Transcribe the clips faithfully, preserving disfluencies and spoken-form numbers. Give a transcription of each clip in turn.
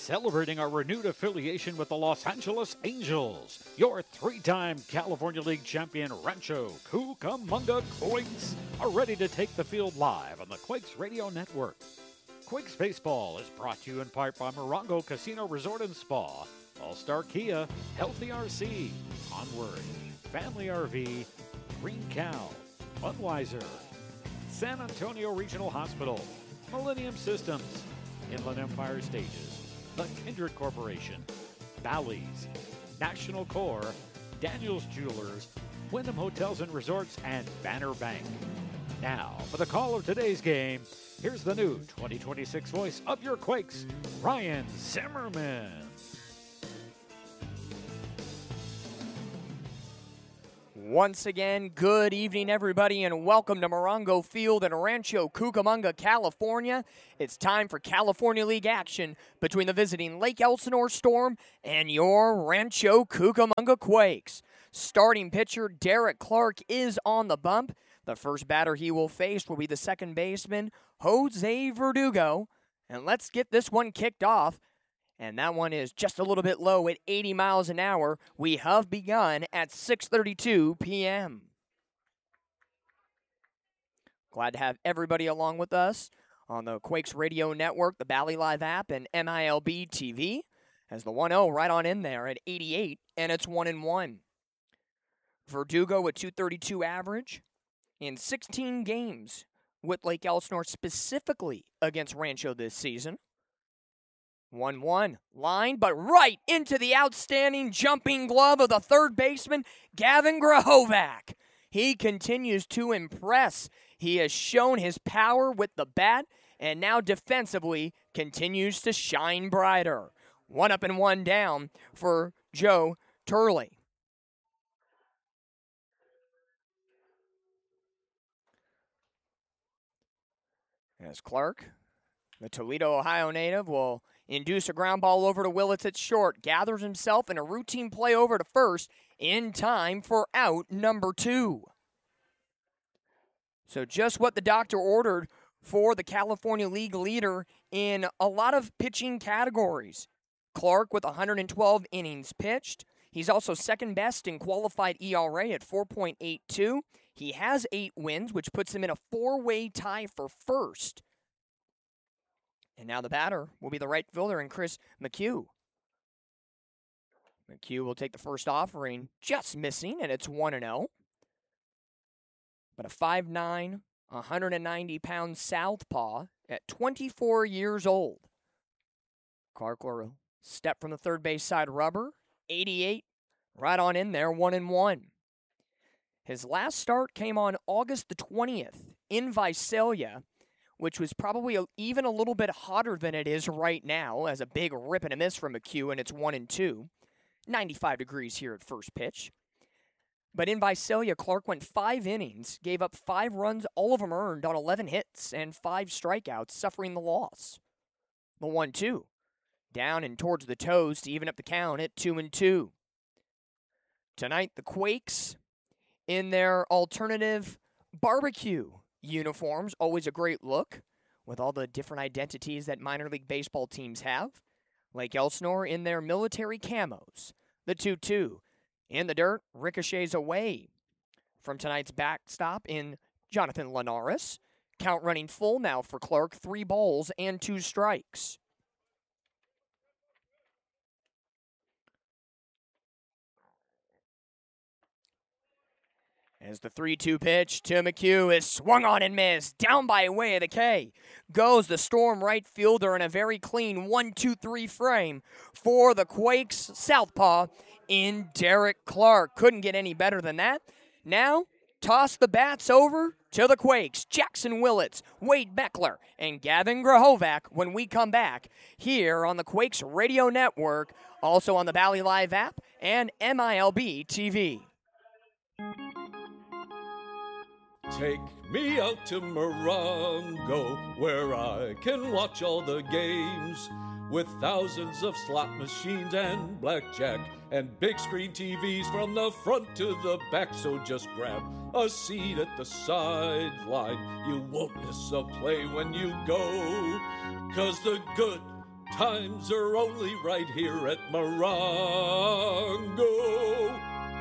celebrating our renewed affiliation with the Los Angeles Angels. Your three-time California League champion Rancho Cucamonga Quakes are ready to take the field live on the Quakes Radio Network. Quakes Baseball is brought to you in part by Morongo Casino Resort and Spa, All-Star Kia, Healthy R C, Onward, Family R V, Green Cow, Budweiser, San Antonio Regional Hospital, Millennium Systems, Inland Empire Stages, The Kindred Corporation, Bally's, National Corps, Daniels Jewelers, Wyndham Hotels and Resorts, and Banner Bank. Now, for the call of today's game, here's the new twenty twenty-six voice of your Quakes, Ryan Zimmerman. Once again, good evening, everybody, and welcome to Morongo Field in Rancho Cucamonga, California. It's time for California League action between the visiting Lake Elsinore Storm and your Rancho Cucamonga Quakes. Starting pitcher Derek Clark is on the bump. The first batter he will face will be the second baseman, Jose Verdugo. And let's get this one kicked off. And that one is just a little bit low at eighty miles an hour. We have begun at six thirty-two p.m. Glad to have everybody along with us on the Quakes Radio Network, the Bally Live app, and M I L B T V. As the one oh right on in there at eighty-eight, and it's one and one. Verdugo with two thirty-two average in sixteen games with Lake Elsinore, specifically against Rancho this season. one one, line, but right into the outstanding jumping glove of the third baseman, Gavin Grahovac. He continues to impress. He has shown his power with the bat, and now defensively continues to shine brighter. One up and one down for Joe Turley. As Clark, the Toledo, Ohio native, will induce a ground ball over to Willits at short. Gathers himself in a routine play over to first in time for out number two. So just what the doctor ordered for the California League leader in a lot of pitching categories. Clark with one hundred twelve innings pitched. He's also second best in qualified E R A at four point eight two. He has eight wins, which puts him in a four-way tie for first. And now the batter will be the right fielder in Chris McHugh. McHugh will take the first offering, just missing, and it's one and oh. But a five nine, one hundred ninety pound southpaw at twenty-four years old. Clark will step from the third base side rubber, eighty-eight, right on in there, one and one. His last start came on August the twentieth in Visalia, which was probably a, even a little bit hotter than it is right now, as a big rip and a miss from McHugh, and it's one and two. ninety-five degrees here at first pitch. But in Visalia, Clark went five innings, gave up five runs, all of them earned on eleven hits, and five strikeouts, suffering the loss. The one two. Down and towards the toes to even up the count at two and two. Tonight, the Quakes in their alternative barbecue uniforms, always a great look with all the different identities that minor league baseball teams have. Lake Elsinore in their military camos. The two two in the dirt, ricochets away from tonight's backstop in Jonathan Linares. Count running full now for Clark, three balls and two strikes. As the three two pitch to McHugh is swung on and missed. Down by way of the K. Goes the Storm right fielder in a very clean one two three frame for the Quakes southpaw in Derek Clark. Couldn't get any better than that. Now, toss the bats over to the Quakes. Jackson Willits, Wade Beckler, and Gavin Grahovac when we come back here on the Quakes Radio Network, also on the Bally Live app and M I L B T V. Take me out to Morongo, where I can watch all the games, with thousands of slot machines and blackjack and big screen T Vs from the front to the back. So just grab a seat at the sideline. You won't miss a play when you go, 'cause the good times are only right here at Morongo.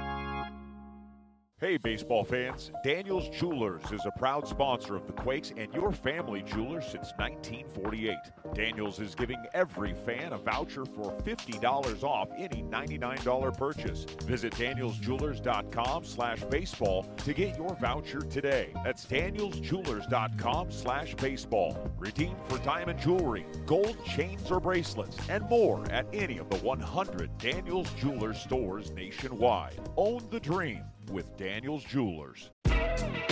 Hey, baseball fans, Daniels Jewelers is a proud sponsor of the Quakes and your family jeweler since nineteen forty-eight. Daniels is giving every fan a voucher for fifty dollars off any ninety-nine dollars purchase. Visit daniels jewelers dot com slash baseball to get your voucher today. That's daniels jewelers dot com slash baseball. Redeem for diamond jewelry, gold chains or bracelets, and more at any of the one hundred Daniels Jewelers stores nationwide. Own the dream with Daniels Jewelers.